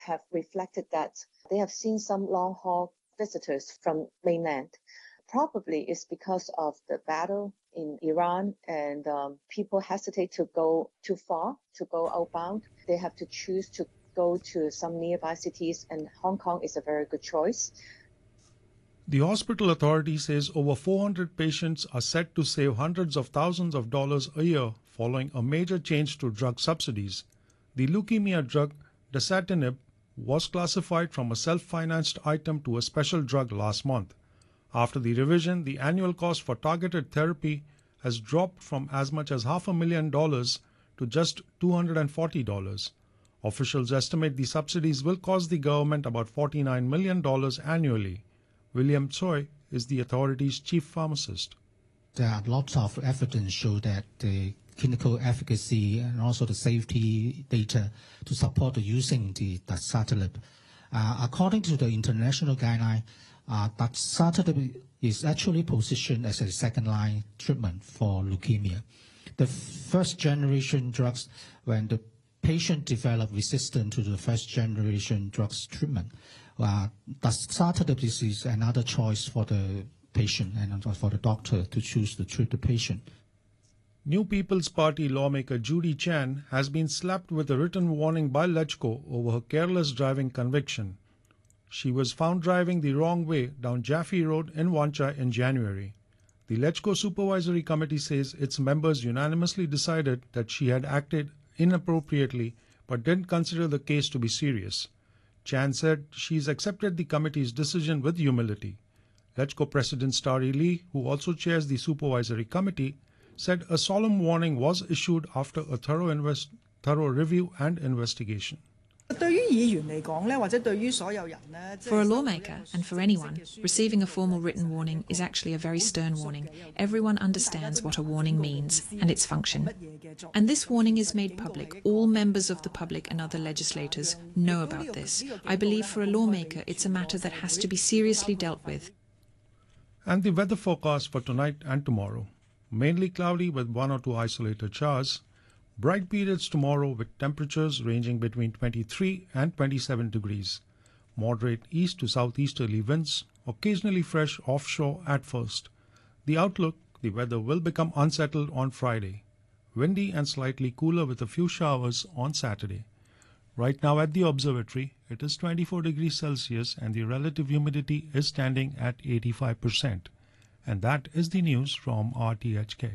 have reflected that they have seen some long-haul visitors from mainland. Probably it's because of the battle in Iran and people hesitate to go too far, to go outbound. They have to choose to go to some nearby cities, and Hong Kong is a very good choice. The hospital authority says over 400 patients are set to save hundreds of thousands of dollars a year following a major change to drug subsidies. The leukemia drug dasatinib was classified from a self-financed item to a special drug last month. After the revision, the annual cost for targeted therapy has dropped from as much as $500,000 to just $240. Officials estimate the subsidies will cost the government about $49 million annually. William Tsoi is the authority's chief pharmacist. There are lots of evidence show that the clinical efficacy and also the safety data to support using the dasatinib. According to the international guideline, dasatinib is actually positioned as a second-line treatment for leukemia. The first-generation drugs, when the patient develop resistance to the first-generation drugs treatment, dasatinib is another choice for the patient and for the doctor to choose to treat the patient. New People's Party lawmaker Judy Chan has been slapped with a written warning by LegCo over her careless driving conviction. She was found driving the wrong way down Jaffe Road in Wan Chai in January. The LegCo Supervisory Committee says its members unanimously decided that she had acted inappropriately but didn't consider the case to be serious. Chan said she's accepted the committee's decision with humility. LegCo President Starry Lee, who also chairs the Supervisory Committee, said a solemn warning was issued after a thorough review and investigation. For a lawmaker, and for anyone, receiving a formal written warning is actually a very stern warning. Everyone understands what a warning means and its function. And this warning is made public. All members of the public and other legislators know about this. I believe for a lawmaker it's a matter that has to be seriously dealt with. And the weather forecast for tonight and tomorrow. Mainly cloudy with 1 or 2 isolated showers. Bright periods tomorrow with temperatures ranging between 23 and 27 degrees. Moderate east to southeasterly winds, occasionally fresh offshore at first. The outlook, the weather will become unsettled on Friday. Windy and slightly cooler with a few showers on Saturday. Right now at the observatory, it is 24 degrees Celsius and the relative humidity is standing at 85%. And that is the news from RTHK.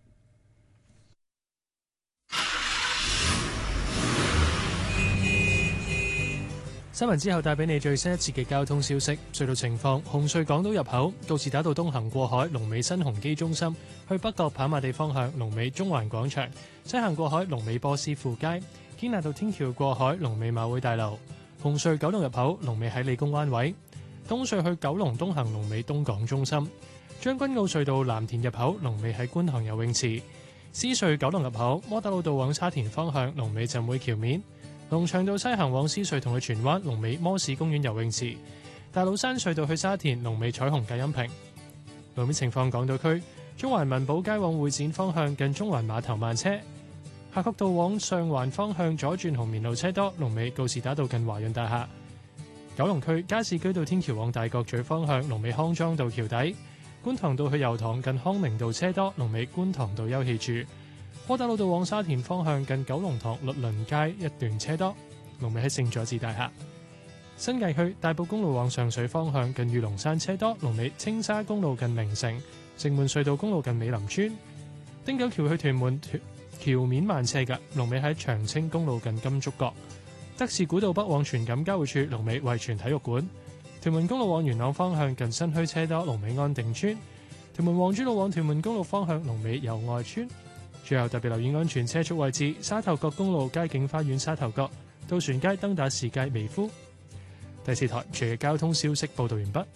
新聞之後帶俾你最新一次嘅交通消息。隧道情況：紅隧港島入口告士打道東行過海，龍尾新鴻基中心；去北角跑馬地方向，龍尾中環廣場；西行過海，龍尾波斯富街；堅拿道天橋過海，龍尾馬會大樓；紅隧九龍入口，龍尾喺理工灣位；東隧去九龍東行，龍尾東港中心；將軍澳隧道藍田入口，龍尾喺觀塘游泳池；獅隧九龍入口，窩打老道往沙田方向，龍尾浸會橋面。龍翔道西行往獅隧同去荃灣，龍尾摩士公園游泳池；大老山隧道去沙田，龍尾彩虹隔音屏。路面情況：港島區中環民寶街往會展方向近中環碼頭慢車；夏慤道往上環方向左轉紅棉路車多，龍尾告士打道近華潤大廈。九龍區加士居道天橋往大角咀方向，龍尾康莊道橋底；觀塘道去油塘近康寧道車多，龍尾觀塘道休憩處。窩打老道往沙田方向近九龍塘律倫街一段車多，龍尾喺聖佐治大廈。新界區大埔公路往上水方向近御龍山車多，龍尾青沙公路近名城；城門隧道公路近美林村。汀九橋去屯門橋面慢車嘅，龍尾喺長青公路近金竹角。德士古道北往荃錦交匯處，龍尾惠荃體育館。屯門公路往元朗方向近新墟車多，龍尾安定村。屯門皇珠路往屯門公路方向，龍尾友愛村。最後特別留意安全車速位置：沙頭角公路佳景花園沙頭角、渡船街登打士街微夫。第4台全日交通消息報導完畢。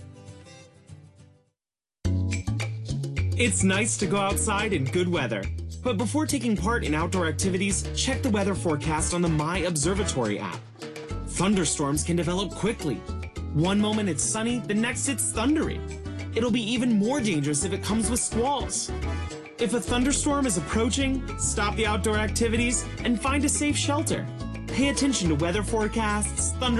It's nice to go outside in good weather, but before taking part in outdoor activities, check the weather forecast on the My Observatory app. Thunderstorms can develop quickly. One moment it's sunny, the next it's thundery. It'll be even more dangerous if it comes with squalls. If a thunderstorm is approaching, stop the outdoor activities and find a safe shelter. Pay attention to weather forecasts, thunder